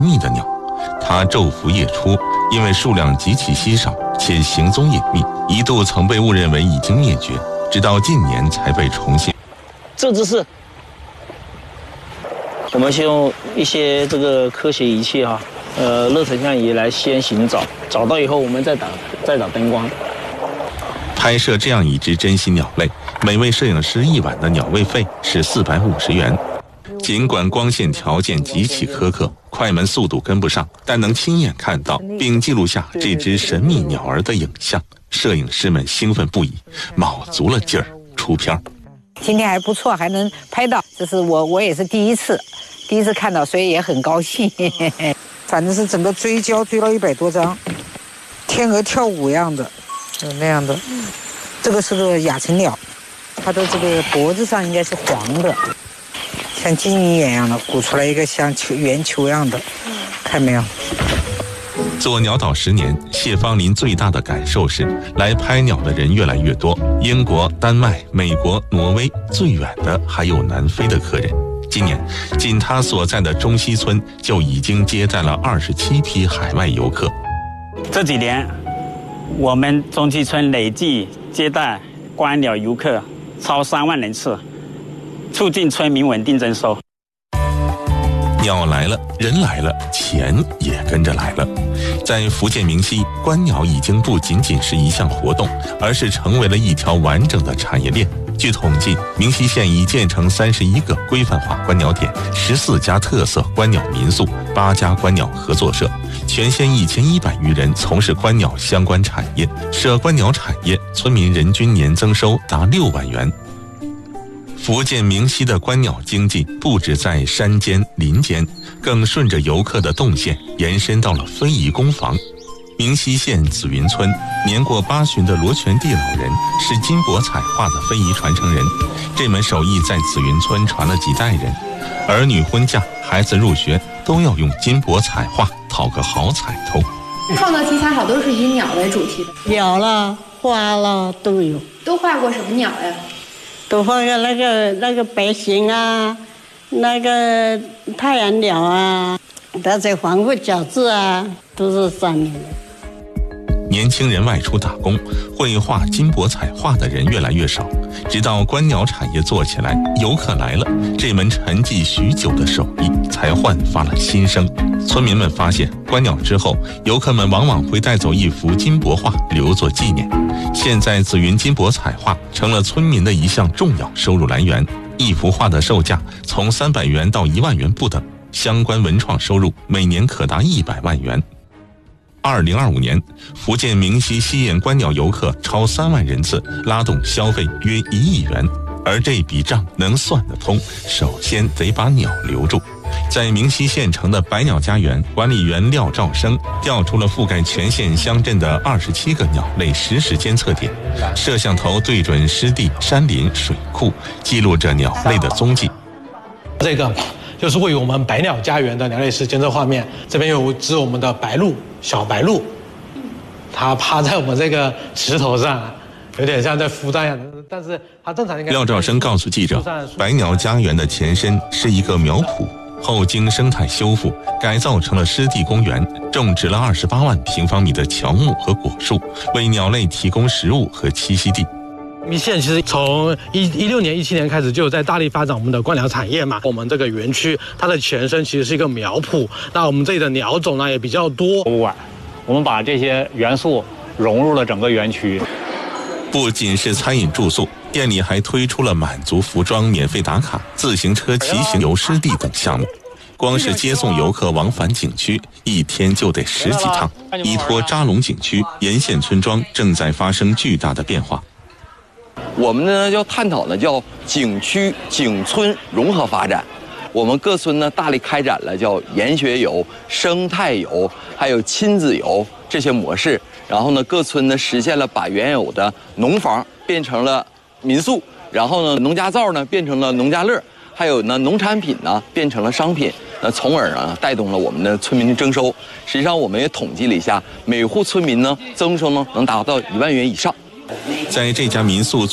密的鸟。它昼伏夜出，因为数量极其稀少，且行踪隐秘，一度曾被误认为已经灭绝，直到近年才被重现。 这只是我们先用一些这个科学仪器热成像仪来先行找，找到以后我们再打灯光。 拍摄这样一只珍稀鸟类，每位摄影师一晚的鸟位费是450元。尽管光线条件极其苛刻，快门速度跟不上，但能亲眼看到并记录下这只神秘鸟儿的影像，摄影师们兴奋不已，卯足了劲儿出片。 今天还不错，还能拍到，这是我也是第一次看到，所以也很高兴。反正是整个追焦追了100多张，天鹅跳舞样的，那样的。这个是个亚成鸟，它的这个脖子上应该是黄的，像金鱼眼一样的，鼓出来一个像圆球一样的，看没有？ 做鸟岛10年，谢芳林最大的感受是，来拍鸟的人越来越多。英国、丹麦、美国、挪威，最远的还有南非的客人。今年，仅他所在的中西村就已经接待了27批海外游客。 这几年，我们中西村累计接待观鸟游客超3万人次，促进村民稳定增收。 鸟来了，人来了，钱也跟着来了。在福建明溪，观鸟已经不仅仅是一项活动，而是成为了一条完整的产业链。据统计，明溪县已建成31个规范化观鸟点，14家特色观鸟民宿，8家观鸟合作社，全县1100余人从事观鸟相关产业。涉观鸟产业，村民人均年增收达6万元。福建明溪的观鸟经济不止在山间林间，更顺着游客的动线延伸到了非遗工坊。明溪县紫云村年过80的罗全地老人是金箔彩画的非遗传承人，这门手艺在紫云村传了几代人，儿女婚嫁、孩子入学都要用金箔彩画讨个好彩头。 创作题材好多是以鸟为主题的， 鸟了、花了都有。 都画过什么鸟呀？ 都画个那个白鹇啊，那个太阳鸟啊，那些黄腹角雉啊，都是上面的。 年轻人外出打工，会画金箔彩画的人越来越少。直到观鸟产业做起来，游客来了，这门沉寂许久的手艺才焕发了新生。村民们发现，观鸟之后，游客们往往会带走一幅金箔画留作纪念。现在紫云金箔彩画成了村民的一项重要收入来源，一幅画的售价从300元到1万元不等，相关文创收入每年可达100万元。2025年，福建明溪西堰观鸟游客超3万人次，拉动消费约1亿元。而这笔账能算得通，首先得把鸟留住。在明溪县城的百鸟家园，管理员廖兆生调出了覆盖全县乡镇的27个鸟类实时监测点，摄像头对准湿地、山林、水库，记录着鸟类的踪迹。 这个就是位于我们百鸟家园的鸟类实监测画面，这边有只我们的白鹭，小白鹭，它趴在我们这个石头上，有点像在孵蛋一样的，但是它正常应该。廖兆生告诉记者， 百鸟家园的前身是一个苗圃，后经生态修复，改造成了湿地公园，种植了28万平方米的乔木和果树，为鸟类提供食物和栖息地。 明溪县其实从16年、17年开始就在大力发展我们的观鸟产业嘛。我们这个园区它的前身其实是一个苗圃，那我们这里的鸟种呢也比较多。 博物馆，我们把这些元素融入了整个园区。 不仅是餐饮住宿，店里还推出了满族服装免费打卡、自行车骑行游湿地等项目。光是接送游客往返景区，一天就得10几趟。依托扎龙景区，沿线村庄正在发生巨大的变化。 我们呢要探讨呢叫景区景村融合发展，我们各村呢大力开展了叫研学游、生态游，还有亲子游这些模式。然后呢，各村呢实现了把原有的农房变成了民宿，然后呢农家灶呢变成了农家乐，还有呢农产品呢变成了商品，从而呢带动了我们的村民的征收。实际上我们也统计了一下，每户村民呢增收呢能达到1万元以上。 在这家民宿